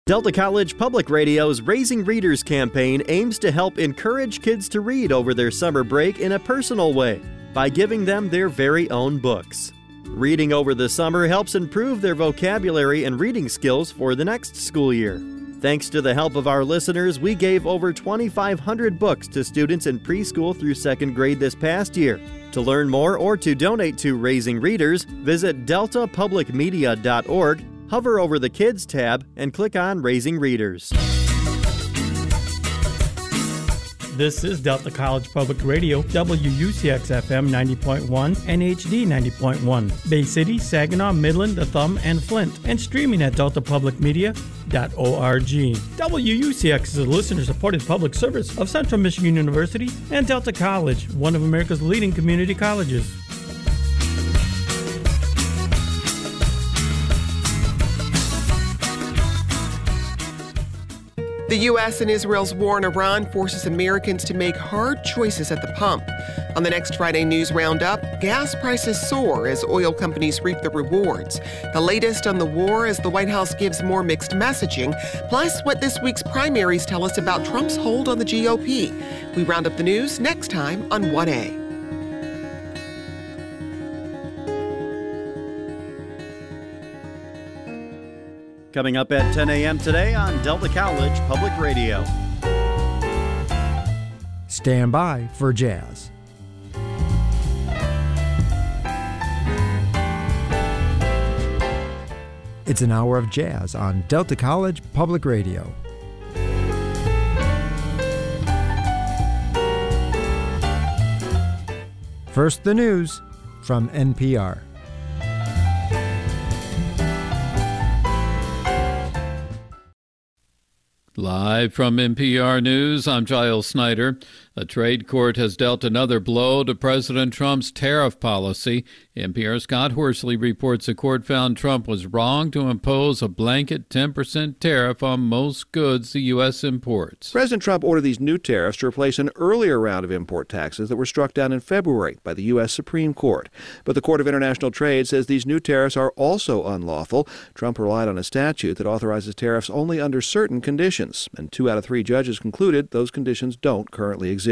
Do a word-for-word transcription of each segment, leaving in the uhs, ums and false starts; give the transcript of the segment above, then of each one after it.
Delta College Public Radio's Raising Readers campaign aims to help encourage kids to read over their summer break in a personal way by giving them their very own books. Reading over the summer helps improve their vocabulary and reading skills for the next school year. Thanks to the help of our listeners, we gave over twenty-five hundred books to students in preschool through second grade this past year. To learn more or to donate to Raising Readers, visit delta public media dot org, hover over the Kids tab, and click on Raising Readers. This is Delta College Public Radio, W U C X F M ninety point one and H D ninety point one. Bay City, Saginaw, Midland, The Thumb, and Flint, and streaming at delta public media dot org. W U C X is a listener-supported public service of Central Michigan University and Delta College, one of America's leading community colleges. The U S and Israel's war in Iran forces Americans to make hard choices at the pump. On the next Friday News Roundup, gas prices soar as oil companies reap the rewards. The latest on the war as the White House gives more mixed messaging, plus what this week's primaries tell us about Trump's hold on the G O P. We round up the news next time on one A. Coming up at ten a.m. today on Delta College Public Radio. Stand by for jazz. It's an hour of jazz on Delta College Public Radio. First, the news from N P R. Live from N P R News, I'm Giles Snyder. A trade court has dealt another blow to President Trump's tariff policy. N P R's Scott Horsley reports the court found Trump was wrong to impose a blanket ten percent tariff on most goods the U S imports. President Trump ordered these new tariffs to replace an earlier round of import taxes that were struck down in February by the U S Supreme Court. But the Court of International Trade says these new tariffs are also unlawful. Trump relied on a statute that authorizes tariffs only under certain conditions, and two out of three judges concluded those conditions don't currently exist.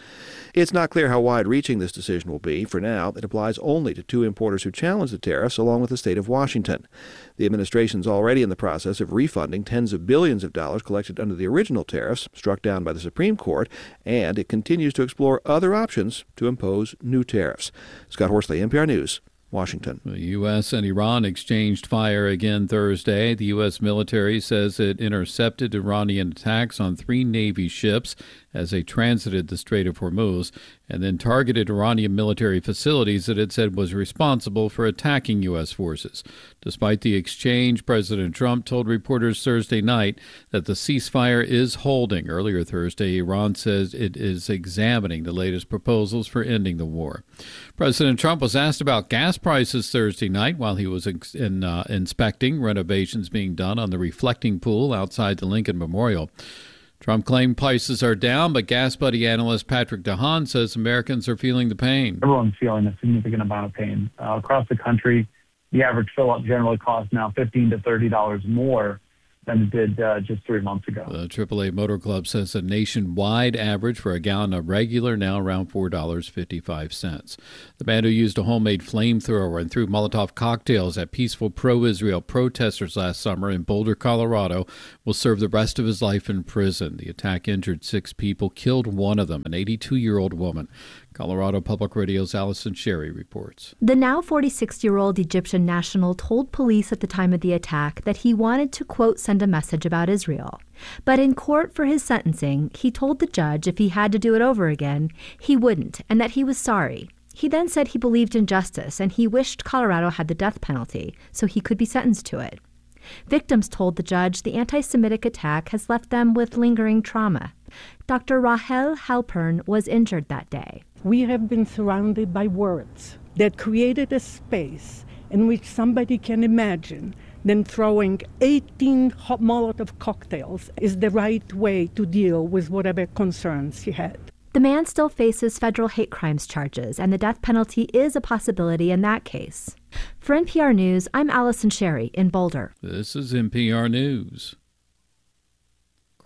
It's not clear how wide-reaching this decision will be. For now, it applies only to two importers who challenged the tariffs, along with the state of Washington. The administration's already in the process of refunding tens of billions of dollars collected under the original tariffs, struck down by the Supreme Court, and it continues to explore other options to impose new tariffs. Scott Horsley, N P R News, Washington. The U S and Iran exchanged fire again Thursday. The U S military says it intercepted Iranian attacks on three Navy ships as they transited the Strait of Hormuz, and then targeted Iranian military facilities that it said was responsible for attacking U S forces. Despite the exchange, President Trump told reporters Thursday night that the ceasefire is holding. Earlier Thursday, Iran says it is examining the latest proposals for ending the war. President Trump was asked about gas prices Thursday night while he was in, uh, inspecting renovations being done on the reflecting pool outside the Lincoln Memorial. Trump claimed prices are down, but Gas Buddy analyst Patrick DeHaan says Americans are feeling the pain. Everyone's feeling a significant amount of pain. Uh, across the country, the average fill-up generally costs now fifteen to thirty dollars more than it did uh, just three months ago. The triple A Motor Club says a nationwide average for a gallon of regular now around four dollars and fifty-five cents. The man who used a homemade flamethrower and threw Molotov cocktails at peaceful pro-Israel protesters last summer in Boulder, Colorado, will serve the rest of his life in prison. The attack injured six people, killed one of them, an eighty-two-year-old woman. Colorado Public Radio's Allison Sherry reports. The now forty-six-year-old Egyptian national told police at the time of the attack that he wanted to, quote, send a message about Israel. But in court for his sentencing, he told the judge if he had to do it over again, he wouldn't, and that he was sorry. He then said he believed in justice, and he wished Colorado had the death penalty so he could be sentenced to it. Victims told the judge the anti-Semitic attack has left them with lingering trauma. Doctor Rahel Halpern was injured that day. We have been surrounded by words that created a space in which somebody can imagine then throwing eighteen hot Molotov cocktails is the right way to deal with whatever concerns he had. The man still faces federal hate crimes charges, and the death penalty is a possibility in that case. For N P R News, I'm Allison Sherry in Boulder. This is N P R News.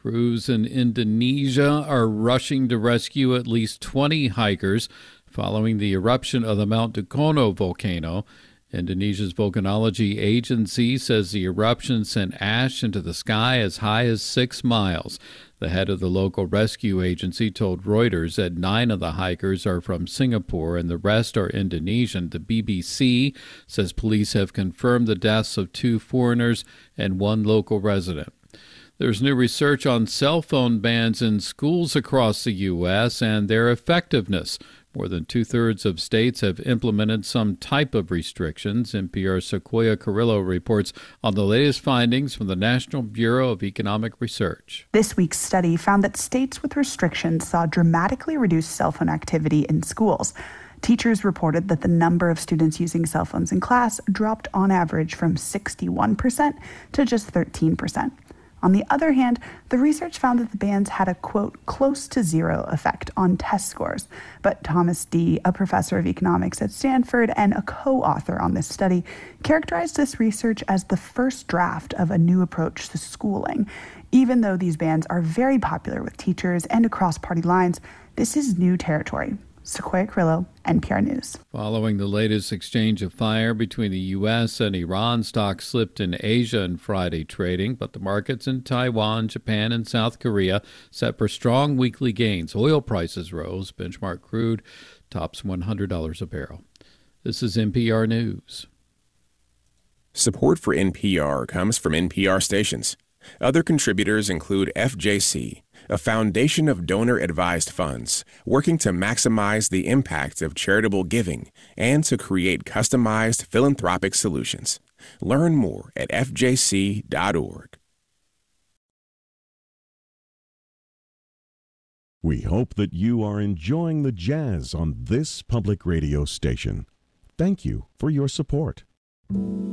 Crews in Indonesia are rushing to rescue at least twenty hikers following the eruption of the Mount Dukono volcano. Indonesia's volcanology agency says the eruption sent ash into the sky as high as six miles. The head of the local rescue agency told Reuters that nine of the hikers are from Singapore and the rest are Indonesian. The B B C says police have confirmed the deaths of two foreigners and one local resident. There's new research on cell phone bans in schools across the U S and their effectiveness. More than two-thirds of states have implemented some type of restrictions. N P R's Sequoia Carrillo reports on the latest findings from the National Bureau of Economic Research. This week's study found that states with restrictions saw dramatically reduced cell phone activity in schools. Teachers reported that the number of students using cell phones in class dropped on average from sixty-one percent to just thirteen percent. On the other hand, the research found that the bans had a, quote, close to zero effect on test scores. But Thomas Dee, a professor of economics at Stanford and a co-author on this study, characterized this research as the first draft of a new approach to schooling. Even though these bans are very popular with teachers and across party lines, this is new territory. Sequoia Carrillo, N P R News. Following the latest exchange of fire between the U S and Iran, stocks slipped in Asia in Friday trading, but the markets in Taiwan, Japan, and South Korea set for strong weekly gains. Oil prices rose. Benchmark crude tops one hundred dollars a barrel. This is N P R News. Support for N P R comes from N P R stations. Other contributors include F J C, a foundation of donor-advised funds working to maximize the impact of charitable giving and to create customized philanthropic solutions. Learn more at F J C dot org. We hope that you are enjoying the jazz on this public radio station. Thank you for your support.